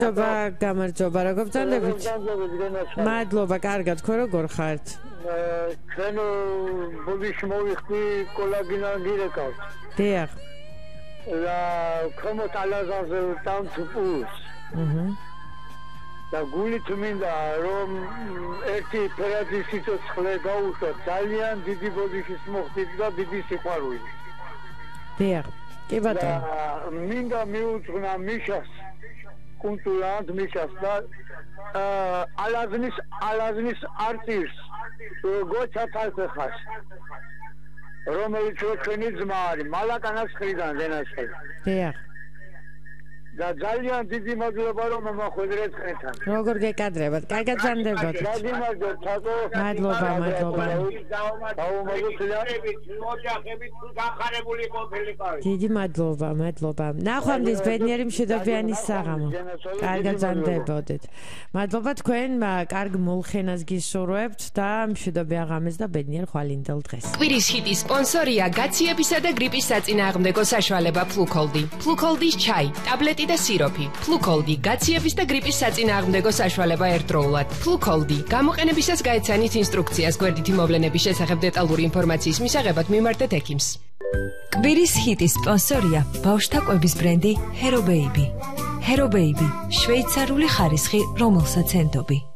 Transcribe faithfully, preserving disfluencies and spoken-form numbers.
მადლობა, გამარჯობა, როგორ ბრძანდებით? მადლობა, კარგად, თქვენ როგორ ხართ? ჩვენ ბოდიში მოვიხდი კოლაგინანგი რეკავთ. დიახ. და ქრომოთ ალაზაზე ტანც პულს. აჰა. და გულით მინდა რომ ერთი ფერადი სიცოცხლე გაუშვათ ძალიან დიდი ბოდიშის მოხდით და დიდი სიყვარული. დიახ. კი ბატონო. მინდა მიუძღვნა მიშას კუნტულად მიშას და ალაზნის ალაზნის არტის გოჩათალს ხას რომელიც ჩვენი ძმა არის მალაკანას ხრიდან დენასხელი. დიახ. და ძალიან დიდი მადლობა რომ მოხვედრეთ ხეთთან. როგორ გეკადრებათ? კარგად ბრძანდებათ. გაგიმარჯვეთ თაკო. მადლობა, მადლობა. დიდი მადლობა, მადლობა. ნახვამდის ბედნიერი მშვიდობიანი საღამო. კარგად ბრძანდებოდეთ. მადლობა თქვენ, კარგ მოლხენას გისურვებთ და მშვიდობი აღამეს და ბედნიერ ხვალინდელ დღეს. კვირის ჰიტის სპონსორია გაციებისა და გრიპის საწინააღმდეგო საშუალება ფლუქოლდი. ფლუქოლდის ჩაი, ტაბლეტი და სიროფი. ფლუქოლდი გაციების და გრიპის საწინააღმდეგო საშუალება ერთდროულად. ფლუქოლდი გამოყენებისას გაეცანით ინსტრუქციას გვერდითი მოვლენების შესახებ დეტალური ინფორმაციის მისაღებად მიმართეთ ექიმს. კვირის ჰიტის სპონსორია ბავშვთა კვების ბრენდი Hero Baby. Hero Baby შვეიცარიული ხარისხი, რომელსაც ენდობი.